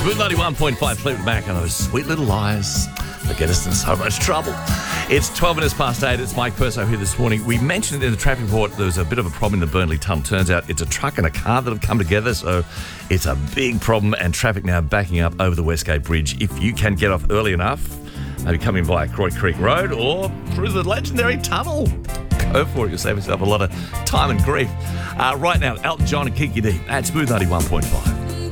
Smooth 91.5 Fleetwood Mac and those sweet little lies that get us in so much trouble. It's 12 minutes past 8. It's Mike Perso here this morning. We mentioned in the traffic report there was a bit of a problem in the Burnley Tunnel. Turns out it's a truck and a car that have come together, so it's a big problem and traffic now backing up over the Westgate Bridge. If you can get off early enough, maybe come in via Croy Creek Road or through the legendary tunnel, go for it. You'll save yourself a lot of time and grief. Right now, Elton John and Kiki D at Smooth 91.5.